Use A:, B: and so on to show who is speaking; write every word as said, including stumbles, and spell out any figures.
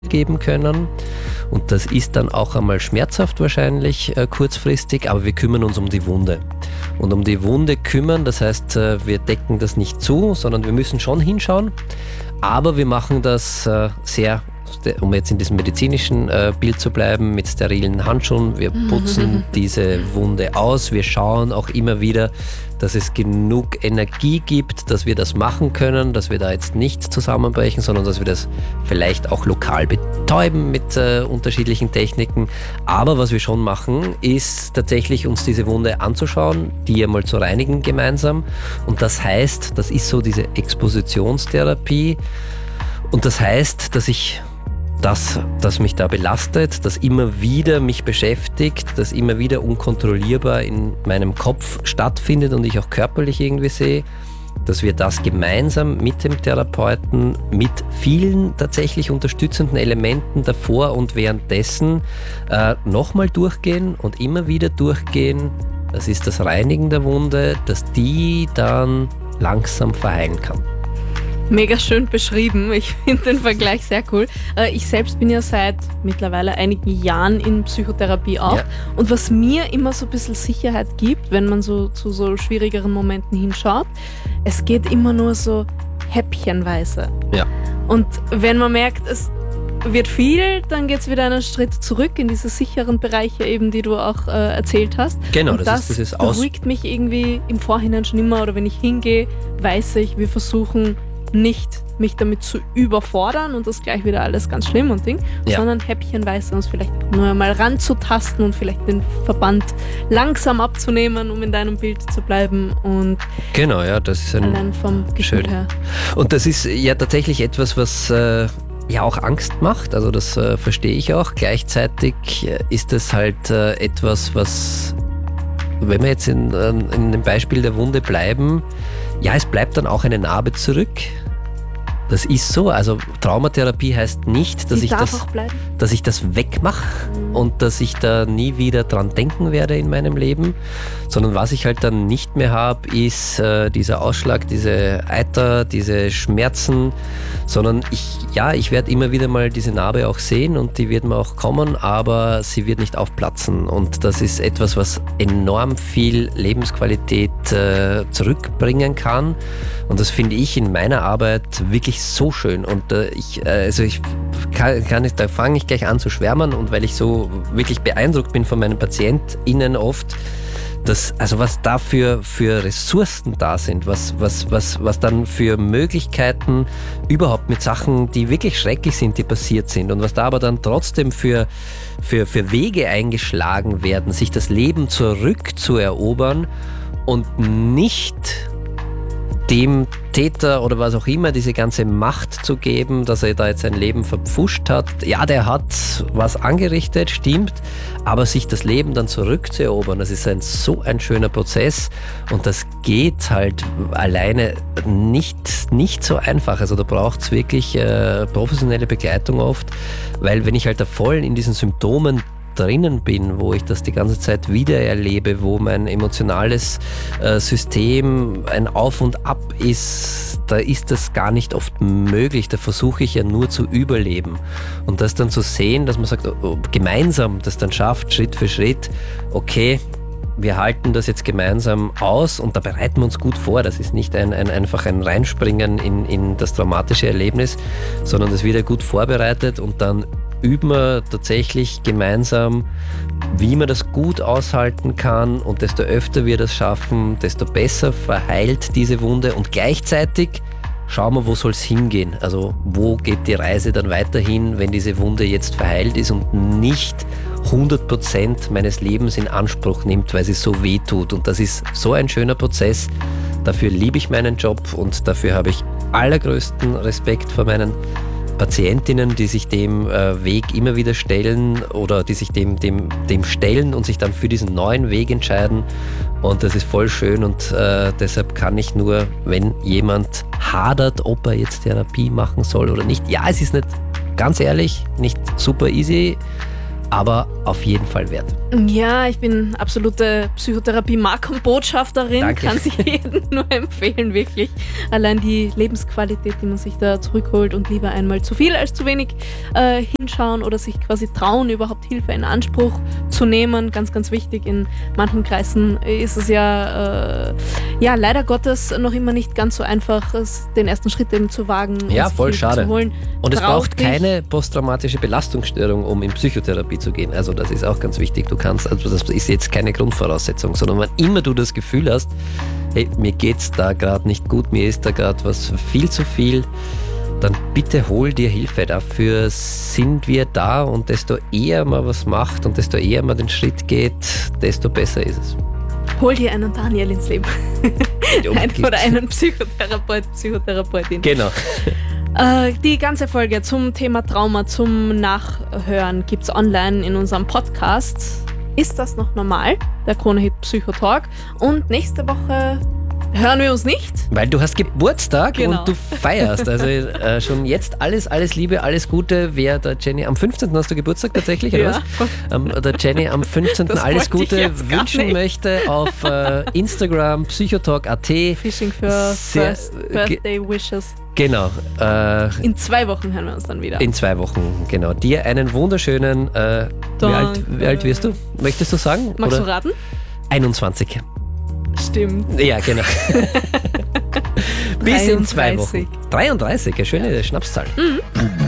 A: geben können. Und das ist dann auch einmal schmerzhaft wahrscheinlich äh, kurzfristig, aber wir kümmern uns um die Wunde. Und um die Wunde kümmern, das heißt, äh, wir decken das nicht zu, sondern wir müssen schon hinschauen, aber wir machen das äh, sehr, um jetzt in diesem medizinischen äh, Bild zu bleiben, mit sterilen Handschuhen. Wir putzen diese Wunde aus. Wir schauen auch immer wieder, dass es genug Energie gibt, dass wir das machen können, dass wir da jetzt nicht zusammenbrechen, sondern dass wir das vielleicht auch lokal betäuben mit äh, unterschiedlichen Techniken. Aber was wir schon machen, ist tatsächlich uns diese Wunde anzuschauen, die einmal zu reinigen gemeinsam. Und das heißt, das ist so diese Expositionstherapie. Und das heißt, dass ich das, das mich da belastet, das immer wieder mich beschäftigt, das immer wieder unkontrollierbar in meinem Kopf stattfindet und ich auch körperlich irgendwie sehe, dass wir das gemeinsam mit dem Therapeuten, mit vielen tatsächlich unterstützenden Elementen davor und währenddessen äh, nochmal durchgehen und immer wieder durchgehen. Das ist das Reinigen der Wunde, dass die dann langsam verheilen kann.
B: Mega schön beschrieben. Ich finde den Vergleich sehr cool. Ich selbst bin ja seit mittlerweile einigen Jahren in Psychotherapie auch. Ja. Und was mir immer so ein bisschen Sicherheit gibt, wenn man so zu so schwierigeren Momenten hinschaut, es geht immer nur so häppchenweise.
A: Ja.
B: Und wenn man merkt, es wird viel, dann geht es wieder einen Schritt zurück in diese sicheren Bereiche eben, die du auch äh, erzählt hast.
A: Genau,
B: und
A: das,
B: das,
A: ist, das ist
B: beruhigt mich irgendwie im Vorhinein schon immer, oder wenn ich hingehe, weiß ich, wir versuchen nicht mich damit zu überfordern und das gleich wieder alles ganz schlimm und Ding, ja. sondern häppchenweise uns vielleicht nur mal ranzutasten und vielleicht den Verband langsam abzunehmen, um in deinem Bild zu bleiben. Und
A: genau, ja, das ist ein
B: allein vom Gefühl
A: schön.
B: her.
A: Und das ist ja tatsächlich etwas, was äh, ja auch Angst macht, also das äh, verstehe ich auch. Gleichzeitig ist es halt äh, etwas, was, wenn wir jetzt in, in dem Beispiel der Wunde bleiben, ja, es bleibt dann auch eine Narbe zurück. Das ist so. Also Traumatherapie heißt nicht, dass, ich das, dass ich das wegmache mhm. und dass ich da nie wieder dran denken werde in meinem Leben, sondern was ich halt dann nicht mehr habe, ist äh, dieser Ausschlag, diese Eiter, diese Schmerzen, sondern ich, ja, ich werde immer wieder mal diese Narbe auch sehen und die wird mir auch kommen, aber sie wird nicht aufplatzen. Und das ist etwas, was enorm viel Lebensqualität äh, zurückbringen kann. Und das finde ich in meiner Arbeit wirklich so schön. Und äh, ich, äh, also ich kann, kann nicht, da fange ich gleich an zu schwärmen, und weil ich so wirklich beeindruckt bin von meinen PatientInnen oft, dass, also was da für, für Ressourcen da sind, was, was, was, was dann für Möglichkeiten überhaupt mit Sachen, die wirklich schrecklich sind, die passiert sind, und was da aber dann trotzdem für, für, für Wege eingeschlagen werden, sich das Leben zurückzuerobern und nicht dem Täter oder was auch immer diese ganze Macht zu geben, dass er da jetzt sein Leben verpfuscht hat. Ja, der hat was angerichtet, stimmt, aber sich das Leben dann zurückzuerobern, das ist ein, so ein schöner Prozess, und das geht halt alleine nicht, nicht so einfach. Also da braucht es wirklich äh, professionelle Begleitung oft, weil wenn ich halt da voll in diesen Symptomen drinnen bin, wo ich das die ganze Zeit wieder erlebe, wo mein emotionales äh, System ein Auf und Ab ist, da ist das gar nicht oft möglich. Da versuche ich ja nur zu überleben. Und das dann zu sehen, dass man sagt, oh, oh, gemeinsam das dann schafft, Schritt für Schritt, okay, wir halten das jetzt gemeinsam aus und da bereiten wir uns gut vor. Das ist nicht ein, ein, einfach ein Reinspringen in, in das traumatische Erlebnis, sondern das wird ja gut vorbereitet, und dann üben wir tatsächlich gemeinsam, wie man das gut aushalten kann, und desto öfter wir das schaffen, desto besser verheilt diese Wunde, und gleichzeitig schauen wir, wo soll es hingehen. Also wo geht die Reise dann weiterhin, wenn diese Wunde jetzt verheilt ist und nicht hundert Prozent meines Lebens in Anspruch nimmt, weil sie so weh tut. Und das ist so ein schöner Prozess. Dafür liebe ich meinen Job, und dafür habe ich allergrößten Respekt vor meinen Patientinnen, die sich dem äh, Weg immer wieder stellen oder die sich dem, dem, dem stellen und sich dann für diesen neuen Weg entscheiden. Und das ist voll schön, und äh, deshalb kann ich nur, wenn jemand hadert, ob er jetzt Therapie machen soll oder nicht. Ja, es ist nicht, ganz ehrlich, nicht super easy, aber auf jeden Fall wert.
B: Ja, ich bin absolute Psychotherapie-Markenbotschafterin.
A: Danke.
B: Kann sich jedem nur empfehlen, wirklich. Allein die Lebensqualität, die man sich da zurückholt und lieber einmal zu viel als zu wenig äh, hinschauen oder sich quasi trauen, überhaupt Hilfe in Anspruch zu nehmen. Ganz, ganz wichtig. In manchen Kreisen ist es ja, äh, ja leider Gottes noch immer nicht ganz so einfach, es, den ersten Schritt eben zu wagen.
A: Ja,
B: und
A: voll
B: Hilfe
A: schade.
B: Zu holen.
A: Und es
B: Trau
A: braucht
B: dich.
A: keine posttraumatische Belastungsstörung, um in Psychotherapie zu gehen. Also das ist auch ganz wichtig. Du kannst, also das ist jetzt keine Grundvoraussetzung, sondern wann immer du das Gefühl hast, hey, mir geht's da gerade nicht gut, mir ist da gerade was viel zu viel, dann bitte hol dir Hilfe. Dafür sind wir da und desto eher man was macht und desto eher man den Schritt geht, desto besser ist es.
B: Hol dir einen Daniel ins Leben. Ein, oder einen Psychotherapeut, Psychotherapeutin.
A: Genau.
B: Äh, die ganze Folge zum Thema Trauma, zum Nachhören gibt es online in unserem Podcast. Ist das noch normal? Der Krone-Hit Psychotalk. Und nächste Woche hören wir uns nicht.
A: Weil du hast Geburtstag
B: Genau.
A: und du feierst. Also äh, schon jetzt alles, alles Liebe, alles Gute. Wer der Jenny am fünfzehnten hast du Geburtstag tatsächlich, oder
B: Ja.
A: was? Ähm, der Jenny am fünfzehnten
B: Das
A: alles
B: wollte ich
A: Gute
B: jetzt gar
A: wünschen
B: nicht.
A: möchte auf äh, Instagram psychotalk punkt at.
B: Fishing für
A: Sehr,
B: First
A: äh,
B: Birthday Wishes.
A: Genau. Äh,
B: In zwei Wochen hören wir uns dann wieder.
A: in zwei Wochen, genau. Dir einen wunderschönen, äh, wie, alt,
B: Danke.
A: wie alt wirst du? Möchtest du sagen?
B: Magst
A: Oder?
B: du raten?
A: einundzwanzig.
B: Stimmt.
A: Ja, genau. Bis in zwei
B: dreiunddreißig.
A: Wochen. dreiunddreißig, eine schöne Schnapszahl.